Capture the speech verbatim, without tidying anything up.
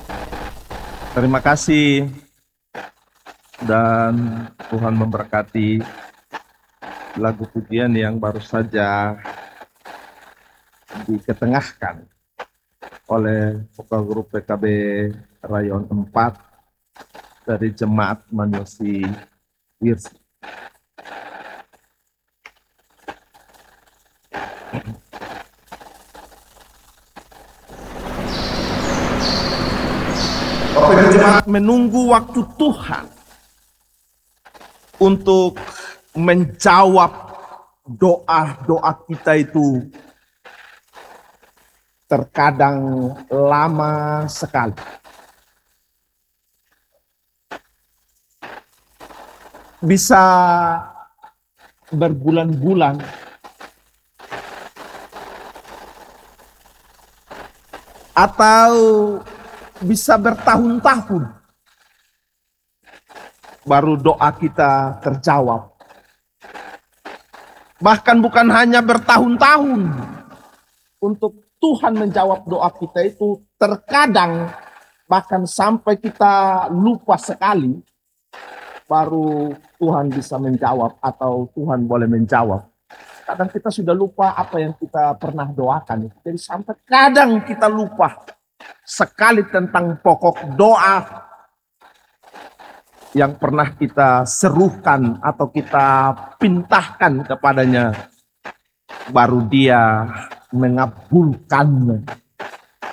Terima kasih dan Tuhan memberkati lagu pujian yang baru saja diketengahkan oleh vokal grup P K B Rayon empat dari Jemaat Manusi Wirsi. Bapak Jemaat menunggu waktu Tuhan untuk menjawab doa-doa kita itu terkadang lama sekali. Bisa berbulan-bulan, atau bisa bertahun-tahun baru doa kita terjawab. Bahkan bukan hanya bertahun-tahun untuk Tuhan menjawab doa kita itu, terkadang bahkan sampai kita lupa sekali baru Tuhan bisa menjawab atau Tuhan boleh menjawab. Kadang kita sudah lupa apa yang kita pernah doakan. Jadi sampai kadang kita lupa sekali tentang pokok doa yang pernah kita serukan atau kita pintahkan kepadanya, baru dia mengabulkannya.